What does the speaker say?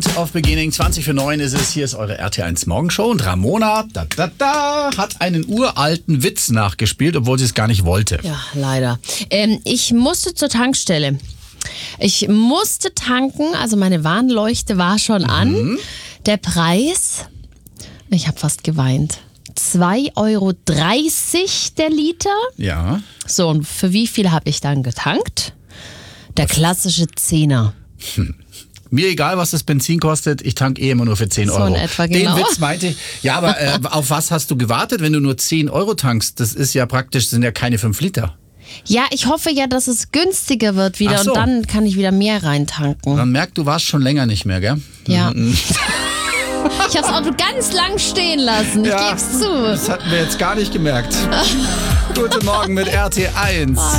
Of Beginning, 20:09 ist es. Hier ist eure RT1 Morgenshow und Ramona hat einen uralten Witz nachgespielt, obwohl sie es gar nicht wollte. Ja, leider. Ich musste zur Tankstelle. Ich musste tanken, also meine Warnleuchte war schon an. Der Preis, ich habe fast geweint. 2,30 Euro der Liter. Ja. So, und für wie viel habe ich dann getankt? Der klassische Zehner. Mir egal, was das Benzin kostet, ich tank immer nur für 10 So Euro. in etwa, genau. Den Witz meinte ich. Ja, aber auf was hast du gewartet, wenn du nur 10 Euro tankst? Das ist ja praktisch, sind ja keine 5 Liter. Ja, ich hoffe ja, dass es günstiger wird wieder Ach so. und dann kann ich wieder mehr reintanken. Man merkt, du warst schon länger nicht mehr, gell? Ja. Ich habe das Auto ganz lang stehen lassen, ich geb's zu. Das hatten wir jetzt gar nicht gemerkt. Guten Morgen mit RT1.